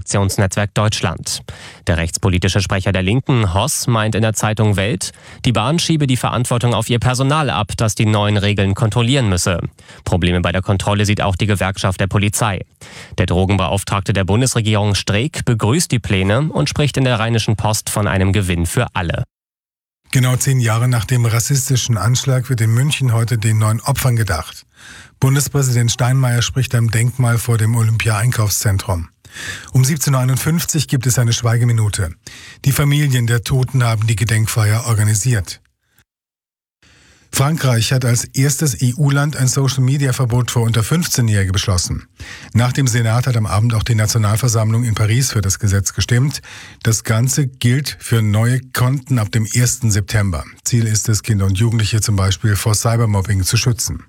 Redaktionsnetzwerk Deutschland. Der rechtspolitische Sprecher der Linken, Hoss, meint in der Zeitung Welt, die Bahn schiebe die Verantwortung auf ihr Personal ab, das die neuen Regeln kontrollieren müsse. Probleme bei der Kontrolle sieht auch die Gewerkschaft der Polizei. Der Drogenbeauftragte der Bundesregierung Streeck begrüßt die Pläne und spricht in der Rheinischen Post von einem Gewinn für alle. Genau 10 Jahre nach dem rassistischen Anschlag wird in München heute den 9 Opfern gedacht. Bundespräsident Steinmeier spricht am Denkmal vor dem Olympia-Einkaufszentrum. Um 17.51 Uhr gibt es eine Schweigeminute. Die Familien der Toten haben die Gedenkfeier organisiert. Frankreich hat als erstes EU-Land ein Social-Media-Verbot für unter 15-Jährige beschlossen. Nach dem Senat hat am Abend auch die Nationalversammlung in Paris für das Gesetz gestimmt. Das Ganze gilt für neue Konten ab dem 1. September. Ziel ist es, Kinder und Jugendliche zum Beispiel vor Cybermobbing zu schützen.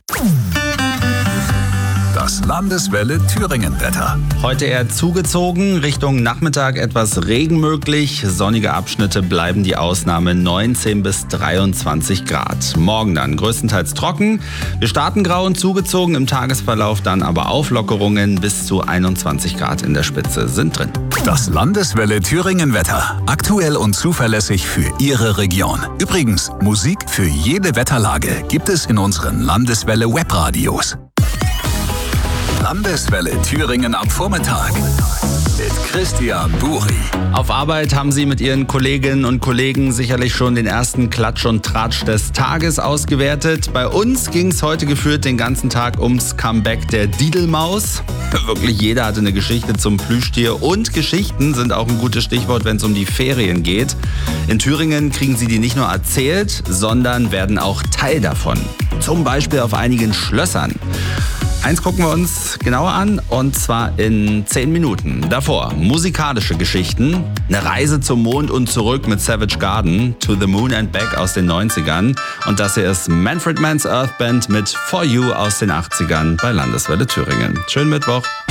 Das Landeswelle Thüringen-Wetter. Heute eher zugezogen, Richtung Nachmittag etwas Regen möglich. Sonnige Abschnitte bleiben die Ausnahme, 19 bis 23 Grad. Morgen dann größtenteils trocken. Wir starten grau und zugezogen, im Tagesverlauf dann aber Auflockerungen, bis zu 21 Grad in der Spitze sind drin. Das Landeswelle Thüringen-Wetter. Aktuell und zuverlässig für Ihre Region. Übrigens, Musik für jede Wetterlage gibt es in unseren Landeswelle Webradios. Landeswelle Thüringen am Vormittag mit Christian Buri. Auf Arbeit haben Sie mit Ihren Kolleginnen und Kollegen sicherlich schon den ersten Klatsch und Tratsch des Tages ausgewertet. Bei uns ging es heute geführt den ganzen Tag ums Comeback der Didelmaus. Wirklich jeder hatte eine Geschichte zum Plüschtier und Geschichten sind auch ein gutes Stichwort, wenn es um die Ferien geht. In Thüringen kriegen Sie die nicht nur erzählt, sondern werden auch Teil davon. Zum Beispiel auf einigen Schlössern. Eins gucken wir uns genauer an und zwar in 10 Minuten. Davor musikalische Geschichten, eine Reise zum Mond und zurück mit Savage Garden, To the Moon and Back aus den 90ern. Und das hier ist Manfred Mann's Earth Band mit For You aus den 80ern bei Landeswelle Thüringen. Schönen Mittwoch.